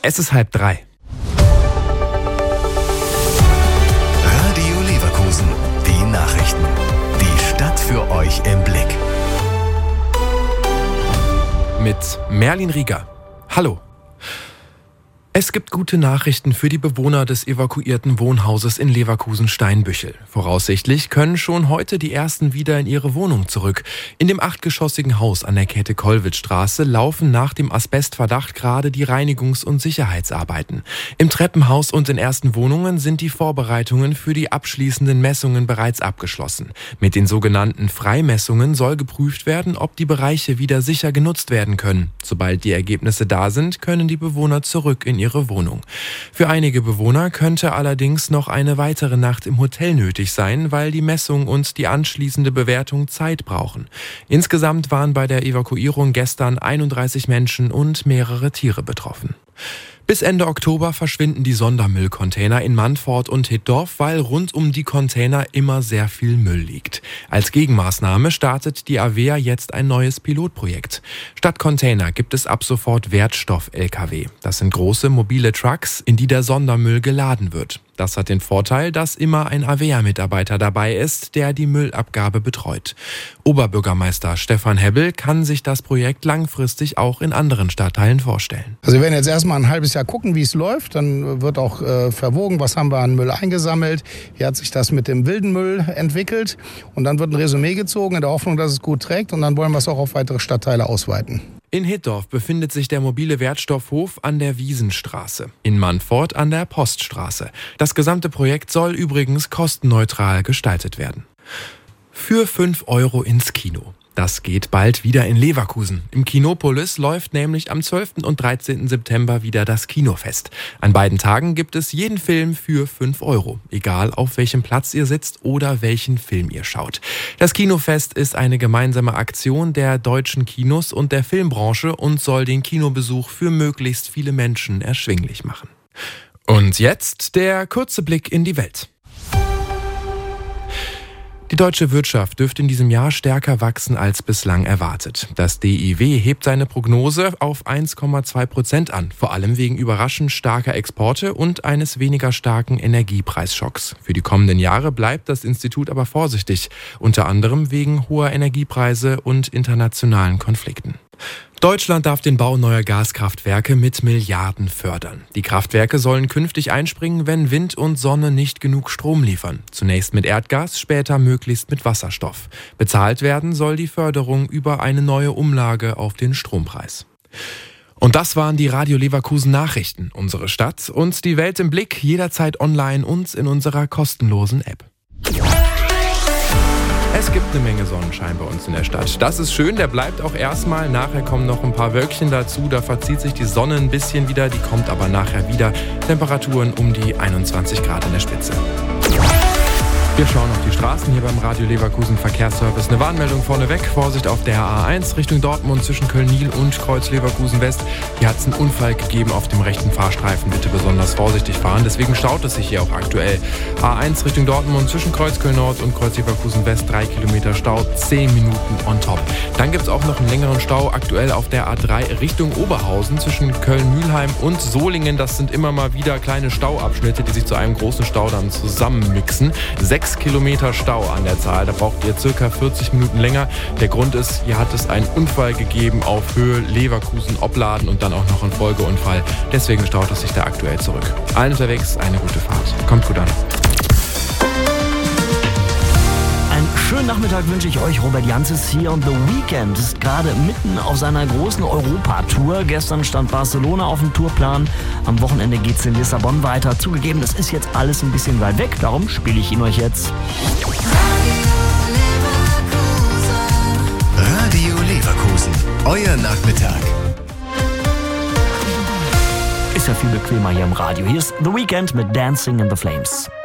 Es ist 2:30. Radio Leverkusen, die Nachrichten. Die Stadt für euch im Blick. Mit Merlin Rieger. Hallo. Es gibt gute Nachrichten für die Bewohner des evakuierten Wohnhauses in Leverkusen-Steinbüchel. Voraussichtlich können schon heute die Ersten wieder in ihre Wohnung zurück. In dem 8-geschossigen Haus an der Käthe-Kollwitz-Straße laufen nach dem Asbestverdacht gerade die Reinigungs- und Sicherheitsarbeiten. Im Treppenhaus und in ersten Wohnungen sind die Vorbereitungen für die abschließenden Messungen bereits abgeschlossen. Mit den sogenannten Freimessungen soll geprüft werden, ob die Bereiche wieder sicher genutzt werden können. Sobald die Ergebnisse da sind, können die Bewohner zurück in ihre Wohnung. Für einige Bewohner könnte allerdings noch eine weitere Nacht im Hotel nötig sein, weil die Messung und die anschließende Bewertung Zeit brauchen. Insgesamt waren bei der Evakuierung gestern 31 Menschen und mehrere Tiere betroffen. Bis Ende Oktober verschwinden die Sondermüllcontainer in Mantfort und Hittorf, weil rund um die Container immer sehr viel Müll liegt. Als Gegenmaßnahme startet die Avea jetzt ein neues Pilotprojekt. Statt Container gibt es ab sofort Wertstoff-Lkw. Das sind große mobile Trucks, in die der Sondermüll geladen wird. Das hat den Vorteil, dass immer ein Avea-Mitarbeiter dabei ist, der die Müllabgabe betreut. Oberbürgermeister Stefan Hebbel kann sich das Projekt langfristig auch in anderen Stadtteilen vorstellen. Also wir werden jetzt erstmal ein halbes Jahr gucken, wie es läuft. Dann wird auch verwogen, was haben wir an Müll eingesammelt, wie hat sich das mit dem wilden Müll entwickelt. Und dann wird ein Resümee gezogen in der Hoffnung, dass es gut trägt. Und dann wollen wir es auch auf weitere Stadtteile ausweiten. In Hittorf befindet sich der mobile Wertstoffhof an der Wiesenstraße, in Mantfort an der Poststraße. Das gesamte Projekt soll übrigens kostenneutral gestaltet werden. Für 5 € ins Kino. Das geht bald wieder in Leverkusen. Im Kinopolis läuft nämlich am 12. und 13. September wieder das Kinofest. An beiden Tagen gibt es jeden Film für 5 €, egal auf welchem Platz ihr sitzt oder welchen Film ihr schaut. Das Kinofest ist eine gemeinsame Aktion der deutschen Kinos und der Filmbranche und soll den Kinobesuch für möglichst viele Menschen erschwinglich machen. Und jetzt der kurze Blick in die Welt. Die deutsche Wirtschaft dürfte in diesem Jahr stärker wachsen als bislang erwartet. Das DIW hebt seine Prognose auf 1,2% an, vor allem wegen überraschend starker Exporte und eines weniger starken Energiepreisschocks. Für die kommenden Jahre bleibt das Institut aber vorsichtig, unter anderem wegen hoher Energiepreise und internationalen Konflikten. Deutschland darf den Bau neuer Gaskraftwerke mit Milliarden fördern. Die Kraftwerke sollen künftig einspringen, wenn Wind und Sonne nicht genug Strom liefern. Zunächst mit Erdgas, später möglichst mit Wasserstoff. Bezahlt werden soll die Förderung über eine neue Umlage auf den Strompreis. Und das waren die Radio Leverkusen Nachrichten. Unsere Stadt und die Welt im Blick, jederzeit online und in unserer kostenlosen App. Es gibt eine Menge Sonnenschein bei uns in der Stadt. Das ist schön, der bleibt auch erstmal. Nachher kommen noch ein paar Wölkchen dazu, da verzieht sich die Sonne ein bisschen wieder, die kommt aber nachher wieder. Temperaturen um die 21 Grad in der Spitze. Wir schauen auf die Straßen hier beim Radio Leverkusen Verkehrsservice. Eine Warnmeldung vorneweg. Vorsicht auf der A1 Richtung Dortmund zwischen Köln-Niel und Kreuz Leverkusen West. Hier hat es einen Unfall gegeben auf dem rechten Fahrstreifen. Bitte besonders vorsichtig fahren. Deswegen staut es sich hier auch aktuell. A1 Richtung Dortmund zwischen Kreuz Köln-Nord und Kreuz Leverkusen West. 3 Kilometer Stau, 10 Minuten on top. Dann gibt es auch noch einen längeren Stau aktuell auf der A3 Richtung Oberhausen zwischen Köln-Mühlheim und Solingen. Das sind immer mal wieder kleine Stauabschnitte, die sich zu einem großen Stau dann zusammenmixen. 6 Kilometer Stau an der Zahl, da braucht ihr circa 40 Minuten länger. Der Grund ist, hier hat es einen Unfall gegeben auf Höhe Leverkusen-Opladen und dann auch noch einen Folgeunfall. Deswegen staut es sich da aktuell zurück. Allen unterwegs eine gute Fahrt. Kommt gut an. Einen schönen Nachmittag wünsche ich euch. Robert Janzis hier und The Weeknd ist gerade mitten auf seiner großen Europatour. Gestern stand Barcelona auf dem Tourplan. Am Wochenende geht's in Lissabon weiter. Zugegeben, das ist jetzt alles ein bisschen weit weg. Darum spiele ich ihn euch jetzt. Radio Leverkusen, euer Nachmittag. Ist ja viel bequemer hier im Radio. Hier ist The Weeknd mit Dancing in the Flames.